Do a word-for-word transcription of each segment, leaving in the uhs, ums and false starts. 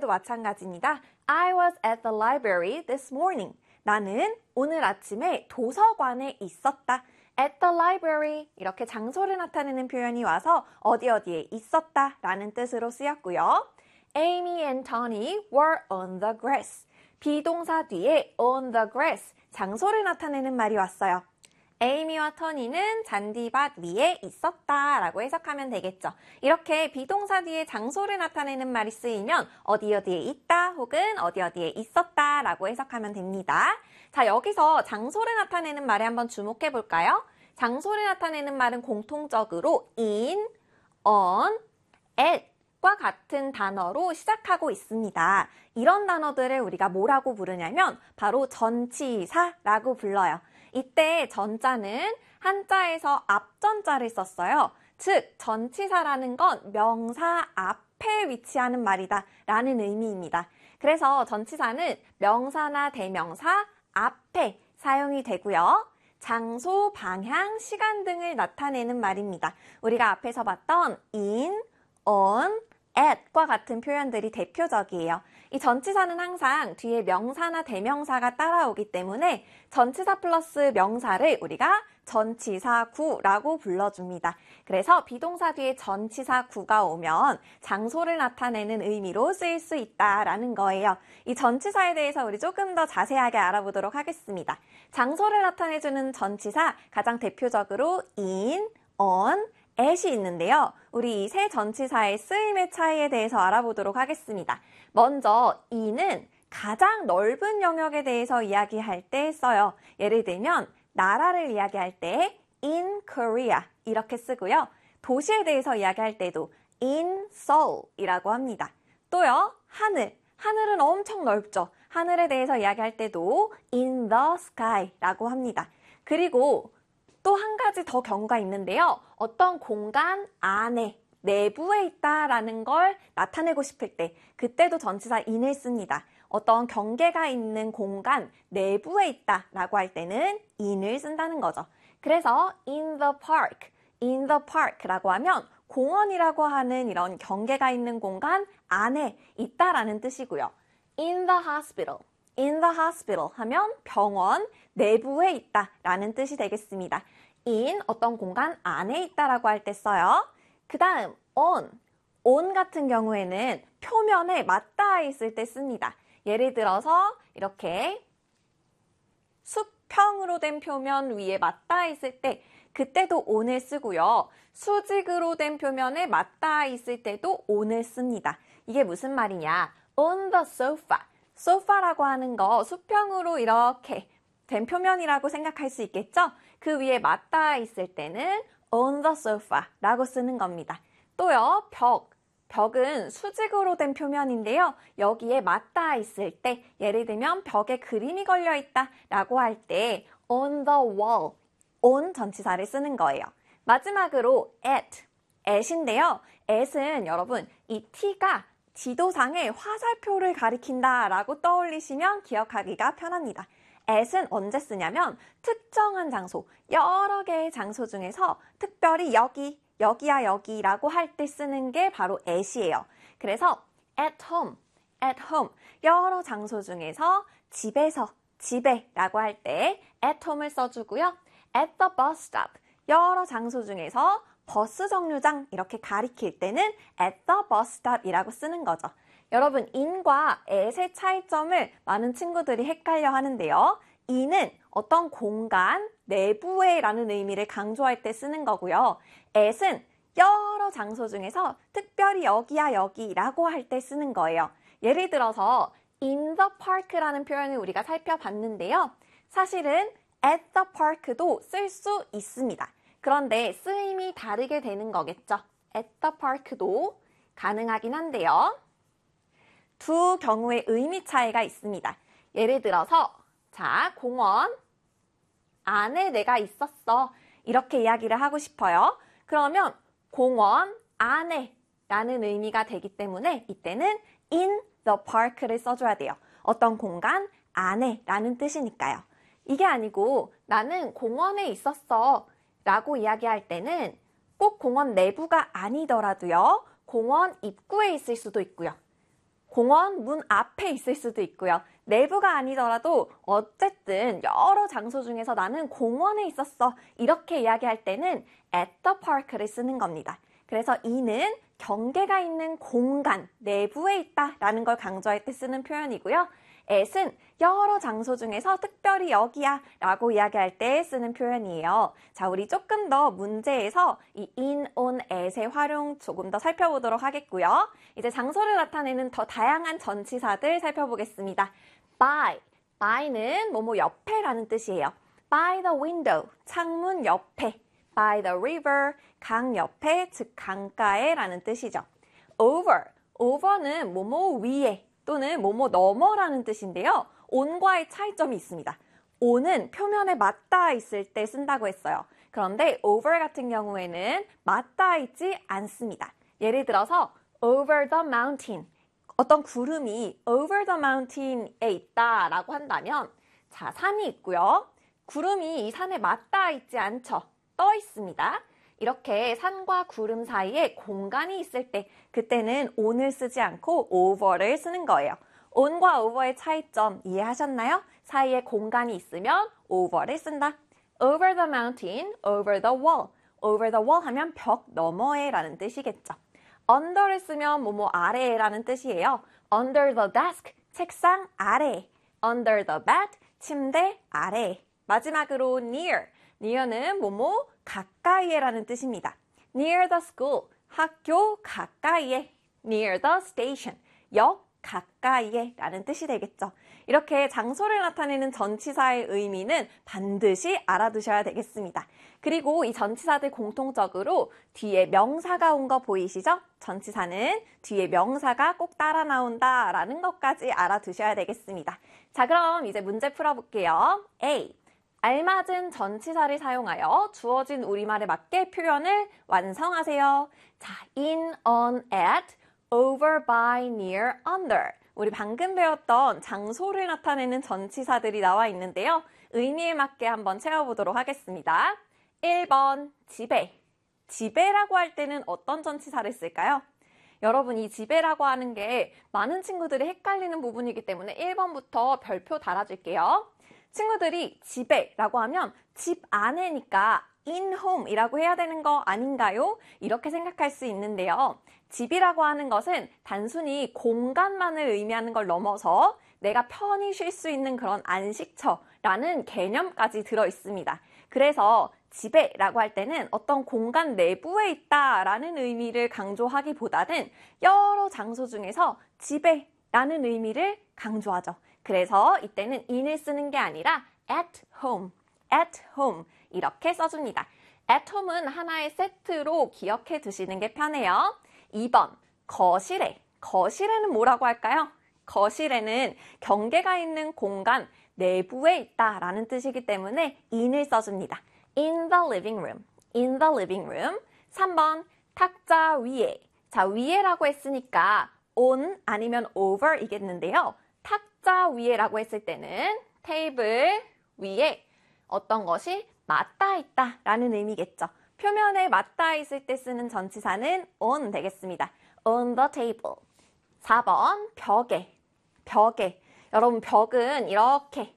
때도 마찬가지입니다. I was at the library this morning. 나는 오늘 아침에 도서관에 있었다. at the library 이렇게 장소를 나타내는 표현이 와서 어디 어디에 있었다 라는 뜻으로 쓰였고요. Amy and Tony were on the grass. 비동사 뒤에 on the grass 장소를 나타내는 말이 왔어요. 에이미와 터니는 잔디밭 위에 있었다 라고 해석하면 되겠죠. 이렇게 비동사 뒤에 장소를 나타내는 말이 쓰이면 어디 어디에 있다 혹은 어디 어디에 있었다 라고 해석하면 됩니다. 자, 여기서 장소를 나타내는 말에 한번 주목해 볼까요? 장소를 나타내는 말은 공통적으로 in, on, at 과 같은 단어로 시작하고 있습니다. 이런 단어들을 우리가 뭐라고 부르냐면 바로 전치사라고 불러요. 이때 전자는 한자에서 앞전자를 썼어요. 즉, 전치사라는 건 명사 앞에 위치하는 말이다 라는 의미입니다. 그래서 전치사는 명사나 대명사 앞에 사용이 되고요. 장소, 방향, 시간 등을 나타내는 말입니다. 우리가 앞에서 봤던 in, on, at과 같은 표현들이 대표적이에요. 이 전치사는 항상 뒤에 명사나 대명사가 따라오기 때문에 전치사 플러스 명사를 우리가 전치사구라고 불러줍니다. 그래서 비동사 뒤에 전치사구가 오면 장소를 나타내는 의미로 쓰일 수 있다라는 거예요. 이 전치사에 대해서 우리 조금 더 자세하게 알아보도록 하겠습니다. 장소를 나타내주는 전치사 가장 대표적으로 in, on, at이 있는데요. 우리 이 세 전치사의 쓰임의 차이에 대해서 알아보도록 하겠습니다. 먼저 in은 가장 넓은 영역에 대해서 이야기할 때 써요. 예를 들면 나라를 이야기할 때 in Korea 이렇게 쓰고요. 도시에 대해서 이야기할 때도 in Seoul이라고 합니다. 또요, 하늘. 하늘은 엄청 넓죠. 하늘에 대해서 이야기할 때도 in the sky라고 합니다. 그리고 또 한 가지 더 경우가 있는데요. 어떤 공간 안에, 내부에 있다라는 걸 나타내고 싶을 때 그때도 전치사 in을 씁니다. 어떤 경계가 있는 공간 내부에 있다라고 할 때는 in을 쓴다는 거죠. 그래서 in the park, in the park라고 하면 공원이라고 하는 이런 경계가 있는 공간 안에 있다라는 뜻이고요. in the hospital, in the hospital 하면 병원 내부에 있다라는 뜻이 되겠습니다. in 어떤 공간 안에 있다라고 할 때 써요. 그 다음 on, on 같은 경우에는 표면에 맞닿아 있을 때 씁니다. 예를 들어서 이렇게 수평으로 된 표면 위에 맞닿아 있을 때 그때도 on을 쓰고요. 수직으로 된 표면에 맞닿아 있을 때도 on을 씁니다. 이게 무슨 말이냐? on the sofa. sofa라고 하는 거 수평으로 이렇게 된 표면이라고 생각할 수 있겠죠? 그 위에 맞닿아 있을 때는 on the sofa라고 쓰는 겁니다. 또요, 벽. 벽은 수직으로 된 표면인데요. 여기에 맞닿아 있을 때 예를 들면 벽에 그림이 걸려 있다라고 할 때 on the wall, on 전치사를 쓰는 거예요. 마지막으로 at, at인데요. at은 여러분 이 t가 지도상의 화살표를 가리킨다라고 떠올리시면 기억하기가 편합니다. at은 언제 쓰냐면 특정한 장소, 여러 개의 장소 중에서 특별히 여기, 여기야 여기라고 할 때 쓰는 게 바로 at이에요. 그래서 at home, at home 여러 장소 중에서 집에서, 집에라고 할 때 at home을 써주고요. at the bus stop 여러 장소 중에서 버스 정류장 이렇게 가리킬 때는 at the bus stop이라고 쓰는 거죠. 여러분 in과 at의 차이점을 많은 친구들이 헷갈려 하는데요. in은 어떤 공간 내부에 라는 의미를 강조할 때 쓰는 거고요. at은 여러 장소 중에서 특별히 여기야 여기라고 할 때 쓰는 거예요. 예를 들어서 in the park라는 표현을 우리가 살펴봤는데요. 사실은 at the park도 쓸 수 있습니다. 그런데 쓰임이 다르게 되는 거겠죠. at the park도 가능하긴 한데요. 두 경우의 의미 차이가 있습니다. 예를 들어서 자, 공원 안에 내가 있었어. 이렇게 이야기를 하고 싶어요. 그러면 공원 안에 라는 의미가 되기 때문에 이때는 in the park를 써줘야 돼요. 어떤 공간 안에 라는 뜻이니까요. 이게 아니고 나는 공원에 있었어 라고 이야기할 때는 꼭 공원 내부가 아니더라도요. 공원 입구에 있을 수도 있고요. 공원 문 앞에 있을 수도 있고요. 내부가 아니더라도 어쨌든 여러 장소 중에서 나는 공원에 있었어. 이렇게 이야기할 때는 at the park를 쓰는 겁니다. 그래서 이는 경계가 있는 공간, 내부에 있다라는 걸 강조할 때 쓰는 표현이고요. at은 여러 장소 중에서 특별히 여기야 라고 이야기할 때 쓰는 표현이에요. 자, 우리 조금 더 문제에서 이 in, on, at의 활용 조금 더 살펴보도록 하겠고요. 이제 장소를 나타내는 더 다양한 전치사들 살펴보겠습니다. by, by는 뭐뭐 옆에라는 뜻이에요. by the window, 창문 옆에. by the river, 강 옆에, 즉 강가에 라는 뜻이죠. over, over는 뭐뭐 위에 또는 뭐뭐 너머라는 뜻인데요. on과의 차이점이 있습니다. on은 표면에 맞닿아 있을 때 쓴다고 했어요. 그런데 over 같은 경우에는 맞닿아 있지 않습니다. 예를 들어서 over the mountain, 어떤 구름이 over the mountain에 있다라고 한다면 자, 산이 있고요. 구름이 이 산에 맞닿아 있지 않죠. 떠 있습니다. 이렇게 산과 구름 사이에 공간이 있을 때 그때는 on을 쓰지 않고 over를 쓰는 거예요. on과 over의 차이점 이해하셨나요? 사이에 공간이 있으면 over를 쓴다. over the mountain, over the wall. over the wall 하면 벽 너머에 라는 뜻이겠죠. under를 쓰면 뭐뭐 아래라는 뜻이에요. under the desk, 책상 아래. under the bed, 침대 아래. 마지막으로 near. near는 뭐뭐 가까이에 라는 뜻입니다. near the school, 학교 가까이에. near the station, 역 가까이에 라는 뜻이 되겠죠. 이렇게 장소를 나타내는 전치사의 의미는 반드시 알아두셔야 되겠습니다. 그리고 이 전치사들 공통적으로 뒤에 명사가 온 거 보이시죠? 전치사는 뒤에 명사가 꼭 따라 나온다라는 것까지 알아두셔야 되겠습니다. 자, 그럼 이제 문제 풀어볼게요. A. 알맞은 전치사를 사용하여 주어진 우리말에 맞게 표현을 완성하세요. 자, in, on, at, over, by, near, under. 우리 방금 배웠던 장소를 나타내는 전치사들이 나와 있는데요. 의미에 맞게 한번 채워보도록 하겠습니다. 일 번, 집에. 집에라고 할 때는 어떤 전치사를 쓸까요? 여러분, 이 집에라고 하는 게 많은 친구들이 헷갈리는 부분이기 때문에 일 번부터 별표 달아줄게요. 친구들이 집에라고 하면 집 안에니까 in home 이라고 해야 되는 거 아닌가요? 이렇게 생각할 수 있는데요. 집이라고 하는 것은 단순히 공간만을 의미하는 걸 넘어서 내가 편히 쉴 수 있는 그런 안식처라는 개념까지 들어 있습니다. 그래서 집에라고 할 때는 어떤 공간 내부에 있다라는 의미를 강조하기보다는 여러 장소 중에서 집에라는 의미를 강조하죠. 그래서 이때는 in을 쓰는 게 아니라 at home, at home 이렇게 써줍니다. at home은 하나의 세트로 기억해 두시는 게 편해요. 이 번, 거실에. 거실에는 뭐라고 할까요? 거실에는 경계가 있는 공간 내부에 있다라는 뜻이기 때문에 in을 써줍니다. in the living room, in the living room. 삼 번, 탁자 위에. 자, 위에라고 했으니까 on 아니면 over 이겠는데요. 탁자 위에라고 했을 때는 테이블 위에 어떤 것이 맞닿아 있다라는 의미겠죠. 표면에 맞닿아 있을 때 쓰는 전치사는 on 되겠습니다. on the table. 사 번, 벽에. 벽에. 여러분, 벽은 이렇게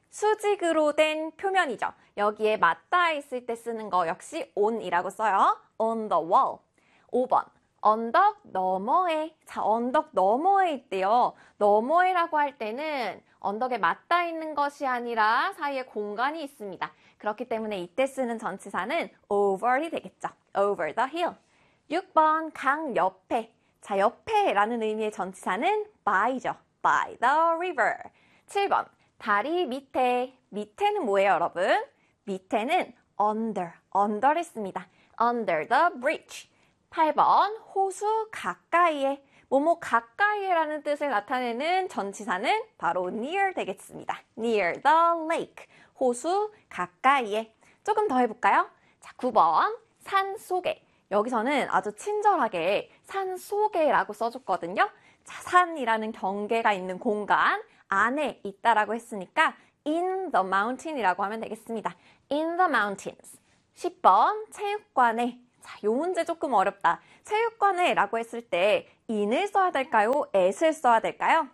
수직으로 된 표면이죠. 여기에 맞닿아 있을 때 쓰는 거 역시 on이라고 써요. on the wall. 오 번, 언덕 너머에. 자, 언덕 너머에 있대요. 너머에라고 할 때는 언덕에 맞닿아 있는 것이 아니라 사이에 공간이 있습니다. 그렇기 때문에 이때 쓰는 전치사는 over이 되겠죠. over the hill. 육 번, 강 옆에. 자, 옆에라는 의미의 전치사는 by죠. by the river. 칠 번, 다리 밑에. 밑에는 뭐예요, 여러분? 밑에는 under, under를 씁니다. under the bridge. 팔 번, 호수 가까이에. 뭐뭐 가까이에라는 뜻을 나타내는 전치사는 바로 near 되겠습니다. near the lake. 호수 가까이에. 조금 더 해볼까요? 자, 구 번, 산 속에. 여기서는 아주 친절하게 산 속에라고 써줬거든요. 자, 산이라는 경계가 있는 공간 안에 있다라고 했으니까 in the mountain이라고 하면 되겠습니다. in the mountains. 십 번, 체육관에. 자, 요 문제 조금 어렵다. 체육관에 라고 했을 때 in을 써야 될까요? at을 써야 될까요?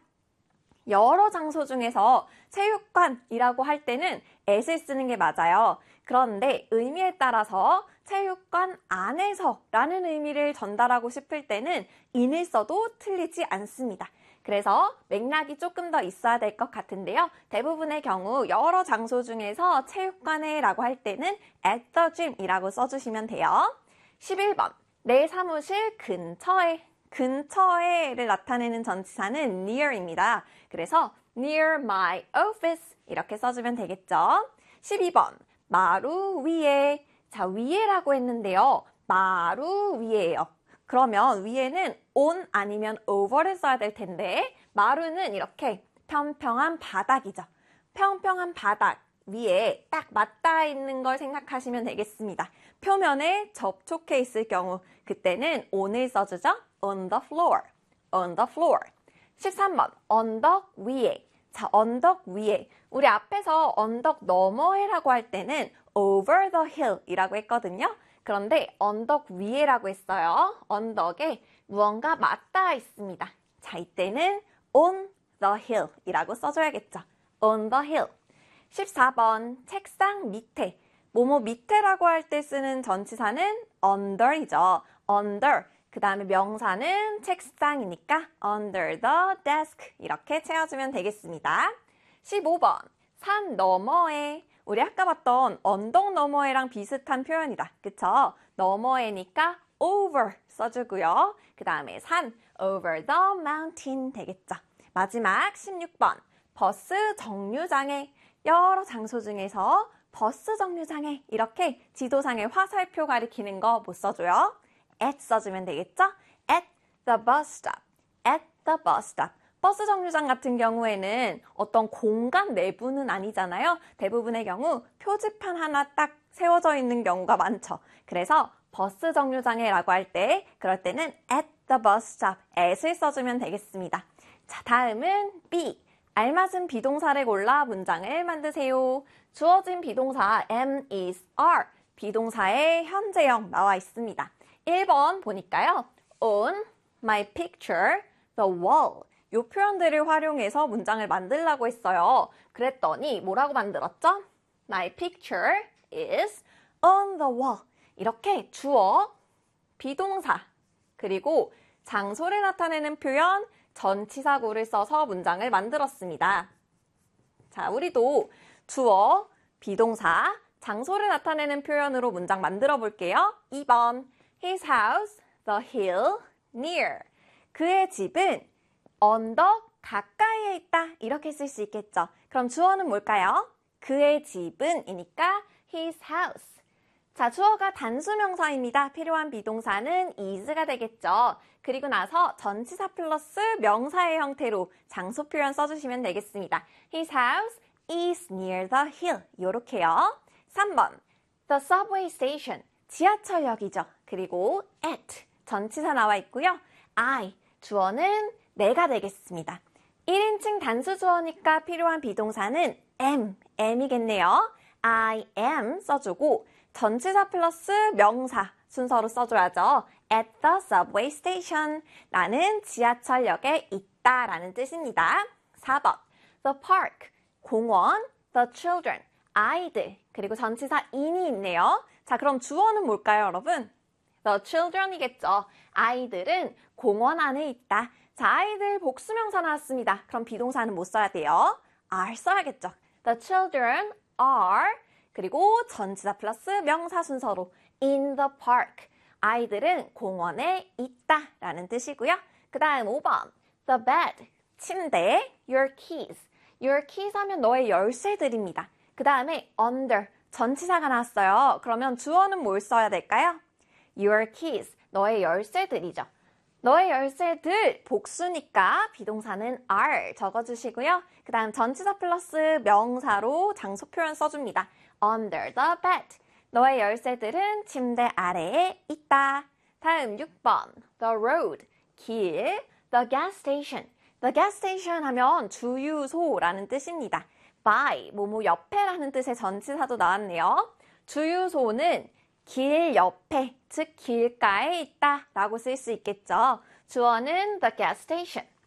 여러 장소 중에서 체육관이라고 할 때는 at을 쓰는 게 맞아요. 그런데 의미에 따라서 체육관 안에서 라는 의미를 전달하고 싶을 때는 in을 써도 틀리지 않습니다. 그래서 맥락이 조금 더 있어야 될 것 같은데요. 대부분의 경우 여러 장소 중에서 체육관에 라고 할 때는 at the gym 이라고 써주시면 돼요. 십일 번, 내 사무실 근처에, 근처에를 나타내는 전치사는 near입니다. 그래서 near my office 이렇게 써주면 되겠죠. 십이 번, 마루 위에. 자, 위에라고 했는데요. 마루 위에요. 그러면 위에는 on 아니면 over를 써야 될 텐데 마루는 이렇게 평평한 바닥이죠. 평평한 바닥 위에 딱 맞닿아 있는 걸 생각하시면 되겠습니다. 표면에 접촉해 있을 경우 그때는 on을 써주죠. on the floor, on the floor. 십삼 번, 언덕 위에. 자, 언덕 위에. 우리 앞에서 언덕 너머에라고 할 때는 over the hill 이라고 했거든요. 그런데 언덕 위에라고 했어요. 언덕에 무언가 맞닿아 있습니다. 자, 이때는 on the hill 이라고 써줘야겠죠. on the hill. 십사 번, 책상 밑에. 뭐뭐 밑에라고 할 때 쓰는 전치사는 under이죠. under. 그 다음에 명사는 책상이니까 under the desk 이렇게 채워주면 되겠습니다. 십오 번, 산 너머에. 우리 아까 봤던 언덕 너머에랑 비슷한 표현이다. 그쵸? 너머에니까 over 써주고요. 그 다음에 산, over the mountain 되겠죠. 마지막 십육 번, 버스 정류장에. 여러 장소 중에서 버스 정류장에 이렇게 지도상에 화살표 가리키는 거 못 써줘요. at 써주면 되겠죠? at the bus stop, at the bus stop. 버스 정류장 같은 경우에는 어떤 공간 내부는 아니잖아요. 대부분의 경우 표지판 하나 딱 세워져 있는 경우가 많죠. 그래서 버스 정류장에 라고 할 때, 그럴 때는 at the bus stop, at을 써주면 되겠습니다. 자, 다음은 B. 알맞은 비동사를 골라 문장을 만드세요. 주어진 비동사 am, is, are. 비동사의 현재형 나와 있습니다. 일 번 보니까요. on my picture, the wall. 이 표현들을 활용해서 문장을 만들려고 했어요. 그랬더니 뭐라고 만들었죠? My picture is on the wall. 이렇게 주어, 비동사, 그리고 장소를 나타내는 표현, 전치사구를 써서 문장을 만들었습니다. 자, 우리도 주어, 비동사, 장소를 나타내는 표현으로 문장 만들어 볼게요. 이 번, His house, the hill, near. 그의 집은 언덕 가까이에 있다. 이렇게 쓸 수 있겠죠. 그럼 주어는 뭘까요? 그의 집은 이니까 his house. 자, 주어가 단수명사입니다. 필요한 비동사는 is가 되겠죠. 그리고 나서 전치사 플러스 명사의 형태로 장소 표현 써주시면 되겠습니다. His house is near the hill. 요렇게요. 삼 번, the subway station. 지하철역이죠. 그리고 at, 전치사 나와 있고요. I, 주어는 내가 되겠습니다. 일 인칭 단수 주어니까 필요한 비동사는 am, am이겠네요. I am 써주고 전치사 플러스 명사 순서로 써줘야죠. At the subway station. 나는 지하철역에 있다 라는 뜻입니다. 사 번, the park, 공원, the children, 아이들, 그리고 전치사 in이 있네요. 자, 그럼 주어는 뭘까요, 여러분? The children이겠죠. 아이들은 공원 안에 있다. 자, 아이들 복수명사 나왔습니다. 그럼 비동사는 못 써야 돼요. are 써야겠죠. The children are, 그리고 전치사 플러스 명사 순서로 in the park. 아이들은 공원에 있다 라는 뜻이고요. 그 다음 오 번, the bed, 침대, your keys. your keys 하면 너의 열쇠들입니다. 그 다음에 under, 전치사가 나왔어요. 그러면 주어는 뭘 써야 될까요? your keys, 너의 열쇠들이죠. 너의 열쇠들 복수니까 비동사는 are 적어주시고요. 그 다음 전치사 플러스 명사로 장소 표현 써줍니다. under the bed. 너의 열쇠들은 침대 아래에 있다. 다음 육 번, the road, 길, the gas station. the gas station 하면 주유소라는 뜻입니다. by, 뭐뭐 옆에라는 뜻의 전치사도 나왔네요. 주유소는 길 옆에, 즉 길가에 있다 라고 쓸 수 있겠죠. 주어는 the gas station.